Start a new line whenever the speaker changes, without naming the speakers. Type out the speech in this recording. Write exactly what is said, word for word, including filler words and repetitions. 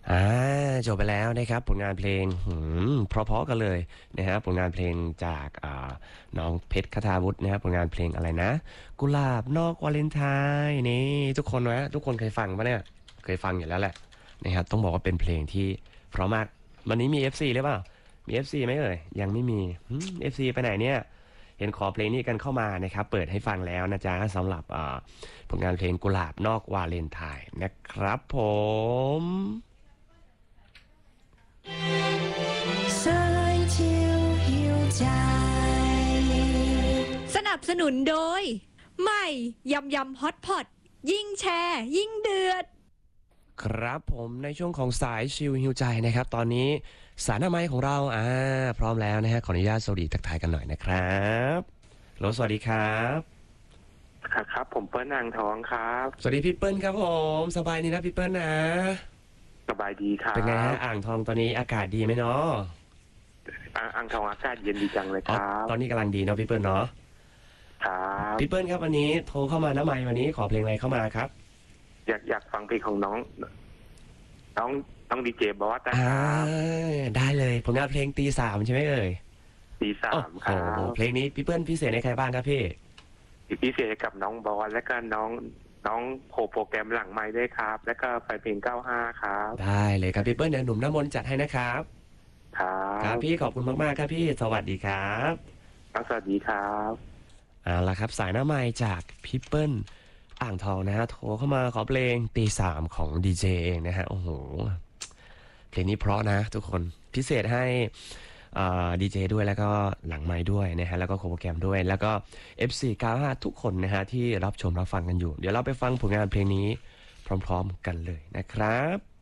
อ่าจบไปแล้วนะครับผลงานเพลงหืมเพราะๆกันเลยนะฮะผลงานเพลงจากอ่าน้องเพชรคทาวุฒินะครับผลงานเพลงอะไรนะกุหลาบนอกวาเลนไทน์นี่ทุกคนนะทุกคนเคยฟังปะเนี่ยเคยฟังอยู่แล้วแหละนะครับต้องบอกว่าเป็นเพลงที่เพราะมากวันนี้มี เอฟ ซี หรือเปล่ามี เอฟ ซี ไหมเอ่ยยังไม่มีอืม เอฟ ซี ไปไหนเนี่ยเห็นขอเพลงนี้กันเข้ามานะครับเปิดให้ฟังแล้วนะจ๊ะสำหรับอ่าผลงานเพลงกุหลาบนอกวาเลนไทน์นะครับผม
สายเที่ยวหิวใจ
สนับสนุนโดยใหม่ยำยำฮอตพอตยิ่งแชร์ยิ่งเดือด
ครับผมในช่วงของสายชิลฮิวใจนะครับตอนนี้สารอนามัยของเราอ่าพร้อมแล้วนะฮะขออนุญาตสวัสดีทักทายกันหน่อยนะครับโหลสวัสดีครับ
ครับครับผมเปิ้ลอ่างทองครับ
สวัสดีพี่เปิ้ลครับผมสบายดีนะพี่เปิ้ลนะ
สบายดีครับ
เป็นไงฮะอ่างทองตอนนี้อากาศดีไหมเนาะ
อ่างอ่างทองอากาศเย็นดีจังเลย
อ๋อ
ครับ
ตอนนี้กำลังดีเนาะพี่เปิ้ลเนาะ
ครับ
พี่เปิ้ลครับวันนี้โทรเข้ามาน้ำไมค์วันนี้ขอเพลงอะไรเข้ามาครับ
อยากอยากฟังเพลงของน้อง น้องน้องดีเจบอสนะค
อ่า
รับ
ได้เลยผลงานเพลงตีสามใช่ไหมเอ่ย
ปีสามค
โอ้
รั
โห
บ
เพลงนี้พี่เปิ้ลพิเศษในใครบ้างครับพี่
พิเศษกับน้องบอสและก็น้องน้องโคโปรแกรมหลังไม้ด้วยครับ แล้วก็ไฟเพลงเก้าห้าครับ
ได้เลยครับพี่เปิ้ลเดี๋ยวหนุ่มน้ำมนต์จัดให้นะครับ
ครั
ครับ
บ
พี่ขอบคุณมากๆครับพี่สวัสดีครับ
สวัสดีครับ
เอาละครับสายหน้าไมค์จากพี่เปิ้ลอ่างทองนะฮะโทรเข้ามาขอเพลงตีสามของดีเจเองนะฮะโอ้โหเพลงนี้เพราะนะทุกคนพิเศษให้ดีเจด้วยแล้วก็หลังไมค์ด้วยนะฮะแล้วก็โคโปรแกรมด้วยแล้วก็ เอฟ ซี เก้าสิบห้าทุกคนนะฮะที่รับชมรับฟังกันอยู่เดี๋ยวเราไปฟังผลงานเพลงนี้พร้อมๆกันเลยนะครับ